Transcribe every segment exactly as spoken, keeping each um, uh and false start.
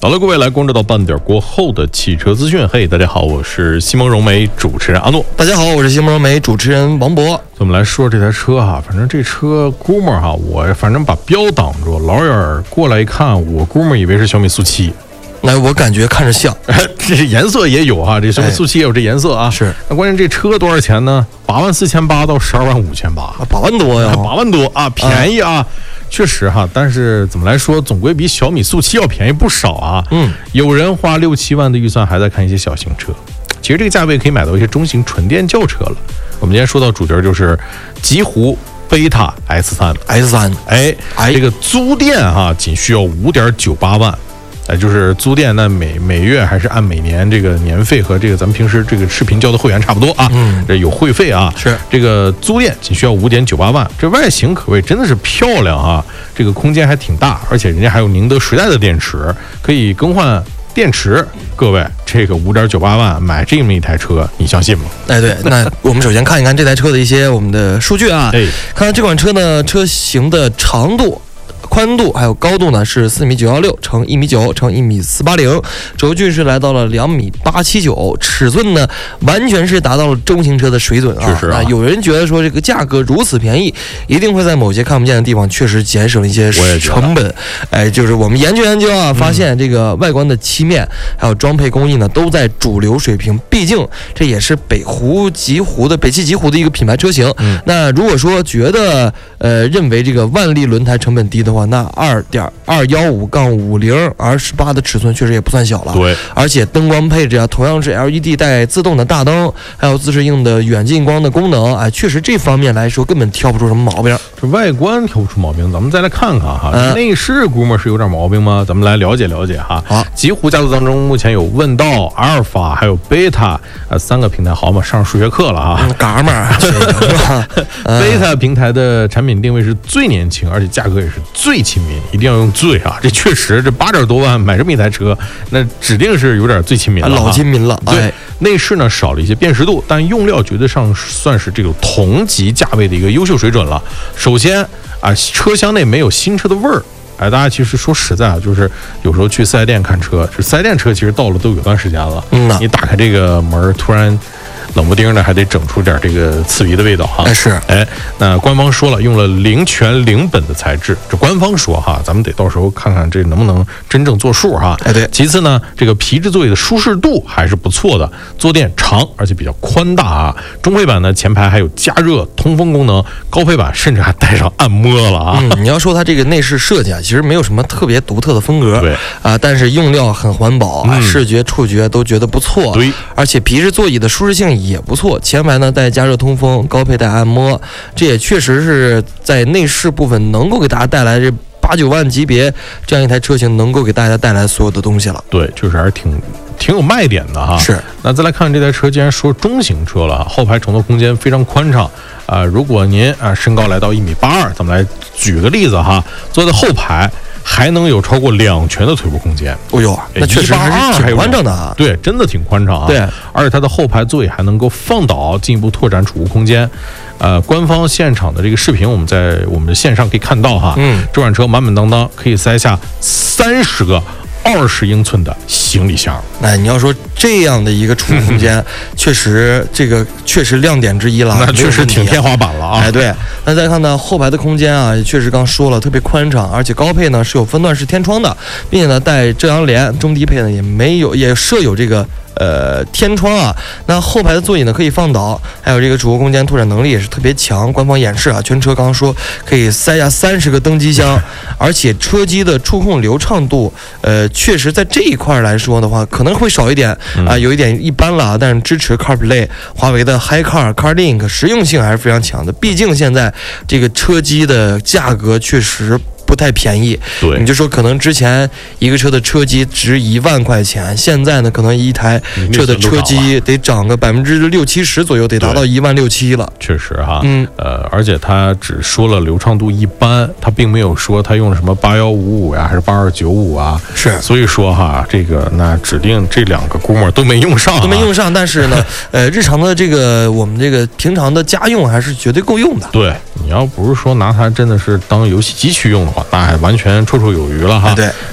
好了，各位来关注到半点过后的汽车资讯。嘿，大家好，我是西蒙融媒主持人阿诺。 大家好，我是西蒙融媒主持人王博。 我们来说这台车哈，反正这车估摸哈，我反正把标挡住，老远过来一看，我估摸以为是小米速七。 那我感觉看着像， 这颜色也有哈，这小米速七也有这颜色啊。 是， 那关键这车多少钱呢？八万四千八到十二万五千八， 八万多呀， 八万多啊，便宜啊。确实哈，但是怎么来说，总归比小米速七要便宜不少啊。 嗯，有人花六七万的预算还在看一些小型车，其实这个价位可以买到一些中型纯电轿车了。我们今天说到主角就是极狐贝塔 S 三 S 三， 哎，这个租电哈仅需要五点九八万。哎，就是租电，那每每月还是按每年这个年费和这个咱们平时这个视频交的会员差不多啊。 嗯， 这有会费啊。 是这个租电仅需要五点九八万，这外形可谓真的是漂亮啊，这个空间还挺大，而且人家还有宁德时代的电池，可以更换电池。各位，这个五点九八万买这么一台车，你相信吗？ 哎，对，那我们首先看一看这台车的一些我们的数据啊。 哎， 看看这款车呢，车型的长度、宽度还有高度呢是四米九幺六乘一米九乘一米四八零，轴距是来到了两米八七九，尺寸呢完全是达到了中型车的水准啊。 是啊。 那有人觉得说这个价格如此便宜，一定会在某些看不见的地方确实节省了一些成本。哎，就是我们研究研究啊，发现这个外观的漆面还有装配工艺呢都在主流水平，毕竟这也是北湖极狐的北汽极狐的一个品牌车型。 嗯、 那如果说觉得呃认为这个万利轮胎成本低的话，那二点二幺五杠五零 R 十八的尺寸确实也不算小了。 对， 而且灯光配置啊，同样是 L E D 带自动的大灯，还有自适应的远近光的功能，哎，确实这方面来说根本挑不出什么毛病。 这外观挑不出毛病，咱们再来看看哈， 嗯、 内饰估摸是有点毛病吗？咱们来了解了解哈。 好， 极狐家族当中目前有问道、阿尔法还有贝塔呃三个平台，好嘛，上数学课了啊， 嗯、嘎们儿是吧？ 贝塔平台的产品定位是最年轻，而且价格也是最亲民，一定要用最啊！这确实，这八点多万买这么一台车，那指定是有点最亲民了、啊， 老亲民了。 对， 哎、 内饰呢少了一些辨识度，但用料绝对上算是这种同级价位的一个优秀水准了。首先啊，车厢内没有新车的味儿。哎，大家其实说实在啊，就是有时候去四 S 店看车，这四 S 店车其实到了都有段时间了。 嗯呐， 你打开这个门，突然冷不丁的还得整出点这个刺鼻的味道哈。 哎是， 哎，那官方说了，用了零全零本的材质，这官方说哈，咱们得到时候看看这能不能真正做数哈。 哎对。 其次呢，这个皮质座椅的舒适度还是不错的，坐垫长而且比较宽大啊。中配版呢，前排还有加热、通风功能，高配版甚至还带上按摩了啊。 嗯，你要说它这个内饰设计啊，其实没有什么特别独特的风格， 对啊，但是用料很环保啊， 嗯、 视觉触觉都觉得不错。 对， 而且皮质座椅的舒适性也不错，前排呢带加热通风，高配带按摩，这也确实是在内饰部分能够给大家带来这八九万级别这样一台车型能够给大家带来所有的东西了。 对，确实还是挺挺有卖点的哈。 是。 那再来看这台车，既然说中型车了，后排乘坐空间非常宽敞啊、呃。如果您啊身高来到一米八二，咱们来举个例子哈，坐在后排还能有超过两拳的腿部空间。 哦呦，那确实还是挺宽敞的啊。 对，真的挺宽敞啊。 对， 而且它的后排座椅还能够放倒，进一步拓展储物空间。呃，官方现场的这个视频，我们在我们的线上可以看到哈。 嗯， 这款车满满当当可以塞下三十个二十英寸的行李箱。 哎，你要说这样的一个储物空间，确实这个确实亮点之一了， 那确实挺天花板了啊！ 哎，对。那再看到后排的空间啊，也确实刚说了特别宽敞，而且高配呢是有分段式天窗的，并且呢带遮阳帘，中低配呢也没有也设有这个呃天窗啊。那后排的座椅呢可以放倒，还有这个储物空间拓展能力也是特别强。官方演示啊，全车刚刚说可以塞下三十个登机箱，而且车机的触控流畅度，呃，确实在这一块来说的话，可能会少一点啊、呃，有一点一般了，但是支持 CarPlay、华为的 HiCar、CarLink， 实用性还是非常强的。毕竟现在这个车机的价格确实不太便宜。 对， 你就说可能之前一个车的车机值一万块钱，现在呢可能一台车的车机得涨个百分之六七十左右，得达到一万六七了。 确实哈， 嗯， 呃，而且它只说了流畅度一般，它并没有说它用了什么八幺五五呀，还是八二九五啊。 是， 所以说哈，这个那指定这两个估摸都没用上、啊， 都没用上。但是呢，呃，日常的这个我们这个平常的家用还是绝对够用的。 对，你要不是说拿它真的是当游戏机去用的话，那还完全绰绰有余了哈。 对，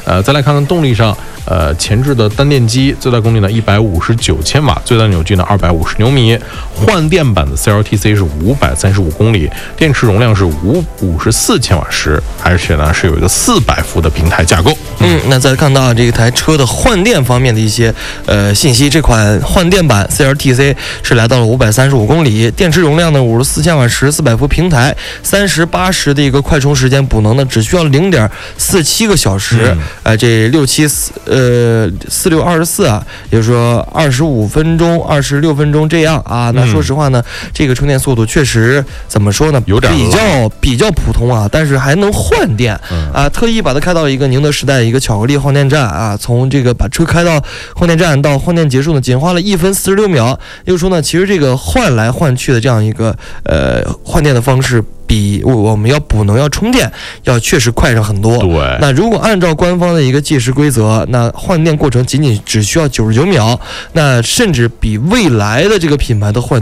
呃，再来看看动力上，呃，前置的单电机最大功率呢一百五十九千瓦，最大扭矩呢二百五十牛米，换电版的 C L T C 是五百三十五公里，电池容量是五五十四千瓦时，而且呢是有一个四百伏的平台架构。 嗯，那再看到这台车的换电方面的一些呃信息，这款换电版 C L T C 是来到了五百三十五公里，电池容量呢五十四千瓦时，四百伏平台，三十八时的一个快充时间，补能呢只需要零点四七个小时， 嗯、 呃，这六七四呃四六二十四啊，也就是说二十五分钟、二十六分钟这样啊。那说实话呢，嗯、这个充电速度确实怎么说呢， 有点比较比较普通啊，但是还能换电、嗯、啊，特意把它开到一个宁德时代一个巧克力换电站啊，从这个把车开到换电站到换电结束呢，仅花了一分四十六秒。也就是说呢，其实这个换来换去的这样一个呃换电的方式，比我们要补能要充电要确实快上很多。 对， 那如果按照官方的一个计时规则，那换电过程仅仅只需要九十九秒，那甚至比未来的这个品牌的换